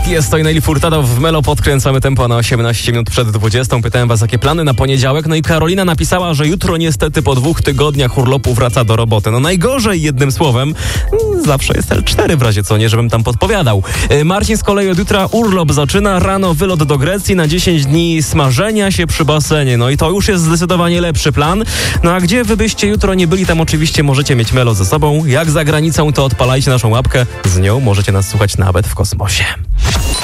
Tak jest, to Nelly Furtado w Melo. Podkręcamy tempo na 18 minut przed 20. Pytałem was, jakie plany na poniedziałek. No i Karolina napisała, że jutro niestety po 2 tygodniach urlopu wraca do roboty. No najgorzej, jednym słowem. Zawsze jest L4 w razie co, nie żebym tam podpowiadał. Marcin z kolei od jutra urlop zaczyna. Rano wylot do Grecji na 10 dni smażenia się przy basenie. No i to już jest zdecydowanie lepszy plan. No a gdzie wy byście jutro nie byli, tam oczywiście możecie mieć Melo ze sobą. Jak za granicą, to odpalajcie naszą łapkę. Z nią możecie nas słuchać nawet w kosmosie.